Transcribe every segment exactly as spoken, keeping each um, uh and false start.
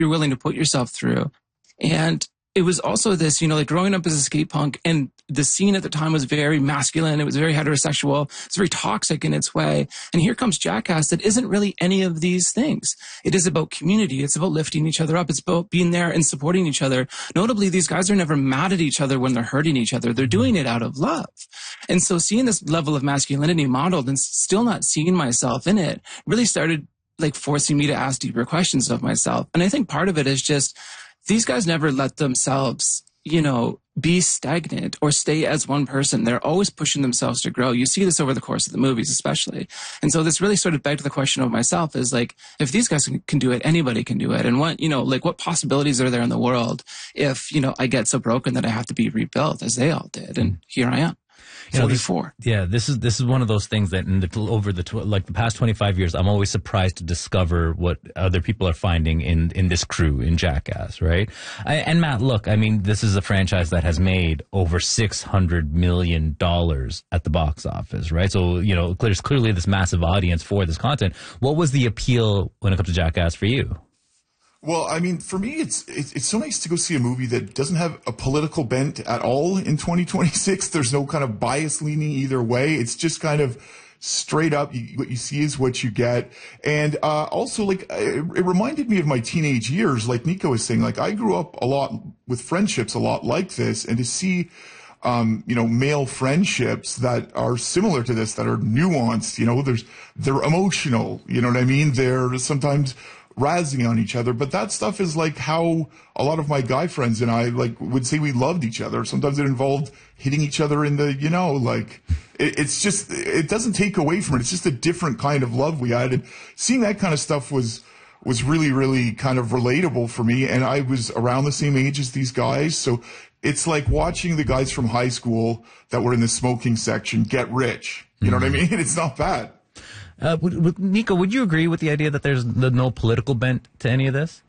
you're willing to put yourself through. And it was also this, you know, like growing up as a skate punk, and the scene at the time was very masculine. It was very heterosexual. It's very toxic in its way. And here comes Jackass that isn't really any of these things. It is about community. It's about lifting each other up. It's about being there and supporting each other. Notably, these guys are never mad at each other when they're hurting each other. They're doing it out of love. And so seeing this level of masculinity modeled and still not seeing myself in it really started like forcing me to ask deeper questions of myself. And I think part of it is just, these guys never let themselves, you know, be stagnant or stay as one person. They're always pushing themselves to grow. You see this over the course of the movies, especially. And so this really sort of begged the question of myself is like, if these guys can, can do it, anybody can do it. And what, you know, like what possibilities are there in the world if, you know, I get so broken that I have to be rebuilt as they all did. And here I am. You know, this, forty-four. Yeah, this is this is one of those things that in the, over the tw like the past twenty-five years, I'm always surprised to discover what other people are finding in in this crew in Jackass, right? I, and Matt, look, I mean, this is a franchise that has made over six hundred million dollars at the box office, right? So you know, there's clearly this massive audience for this content. What was the appeal when it comes to Jackass for you? Well, I mean, for me, it's, it's it's so nice to go see a movie that doesn't have a political bent at all in twenty twenty-six. There's no kind of bias leaning either way. It's just kind of straight up. You, what you see is what you get. And uh, also, like, it, it reminded me of my teenage years. Like Nico was saying, like, I grew up a lot with friendships a lot like this. And to see, um, you know, male friendships that are similar to this, that are nuanced, you know, there's they're emotional. You know what I mean? They're sometimes razzing on each other, but that stuff is like how a lot of my guy friends and I like would say we loved each other. Sometimes it involved hitting each other in the, you know, like it, it's just, it doesn't take away from it. It's just a different kind of love we had. And seeing that kind of stuff was, was really, really kind of relatable for me. And I was around the same age as these guys. So it's like watching the guys from high school that were in the smoking section get rich. You know mm-hmm. what I mean? It's not bad. Uh, would, would, Nico, would you agree with the idea that there's the, no political bent to any of this?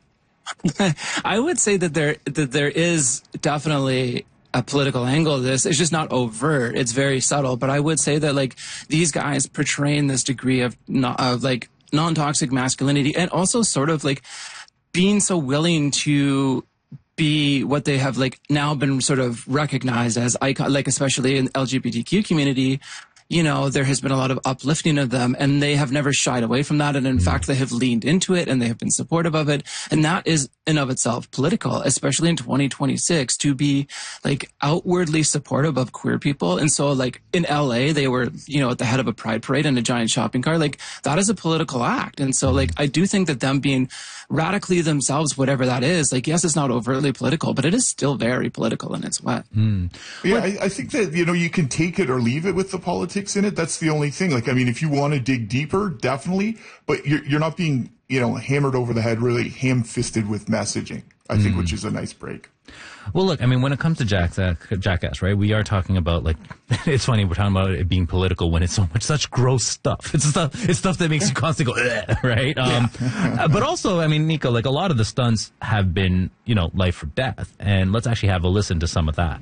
I would say that there that there is definitely a political angle to this. It's just not overt. It's very subtle. But I would say that like these guys portraying this degree of, not, of like non-toxic masculinity and also sort of like being so willing to be what they have like now been sort of recognized as icon, like especially in the L G B T Q community. You know, there has been a lot of uplifting of them, and they have never shied away from that. And in fact, they have leaned into it and they have been supportive of it. And that is in of itself political, especially in twenty twenty-six, to be like outwardly supportive of queer people. And so like in L A, they were, you know, at the head of a pride parade in a giant shopping cart. Like that is a political act. And so like, I do think that them being radically themselves, whatever that is, like, yes, it's not overtly political, but it is still very political in its way. Mm. Yeah, I, I think that, you know, you can take it or leave it with the politics in it. That's the only thing. Like, I mean, if you want to dig deeper, definitely, but you're, you're not being, you know, hammered over the head, really ham-fisted with messaging, I think, mm. which is a nice break. Well, look, I mean, when it comes to Jack, uh, Jackass, right, we are talking about, like, it's funny, we're talking about it being political when it's so much, such gross stuff. It's stuff, it's stuff that makes you constantly go, ugh, right? Um, yeah. But also, I mean, Nico, like, a lot of the stunts have been, you know, life or death. And let's actually have a listen to some of that.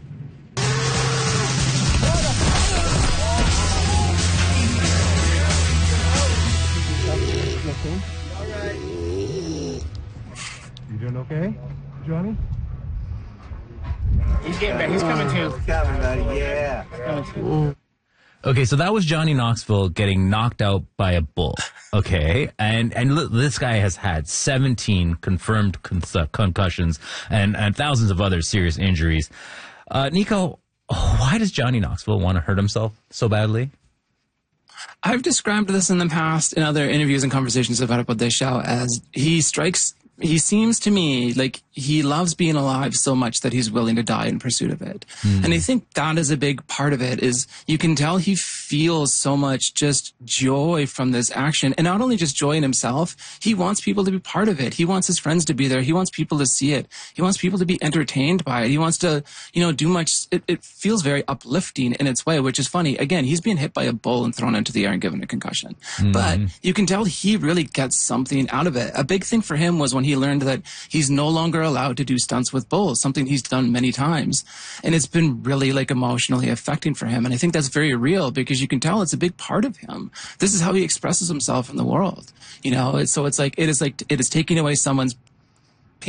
You doing okay, Johnny? He's getting back. He's coming too. He's coming, buddy. Yeah. Coming too. Okay, so that was Johnny Knoxville getting knocked out by a bull. Okay, and and l- this guy has had seventeen confirmed con- uh, concussions and and thousands of other serious injuries. Uh, Nico, why does Johnny Knoxville want to hurt himself so badly? I've described this in the past in other interviews and conversations I've had about this show as he strikes. He seems to me like he loves being alive so much that he's willing to die in pursuit of it. Mm. And I think that is a big part of it is you can tell he feels so much just joy from this action. And not only just joy in himself, he wants people to be part of it. He wants his friends to be there. He wants people to see it. He wants people to be entertained by it. He wants to, you know, do much. It, it feels very uplifting in its way, which is funny. Again, he's being hit by a bull and thrown into the air and given a concussion. Mm. But you can tell he really gets something out of it. A big thing for him was when he learned that he's no longer allowed to do stunts with bulls, something he's done many times. And it's been really like emotionally affecting for him. And I think that's very real because you can tell it's a big part of him. This is how he expresses himself in the world. You know, it's, so it's like, it is like, it is taking away someone's